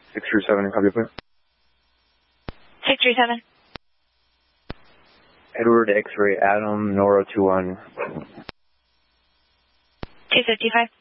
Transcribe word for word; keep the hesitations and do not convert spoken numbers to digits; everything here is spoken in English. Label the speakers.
Speaker 1: six three seven, copy, please.
Speaker 2: six three seven.
Speaker 1: Edward X-ray Adam Nora two one.
Speaker 2: two fifty-five.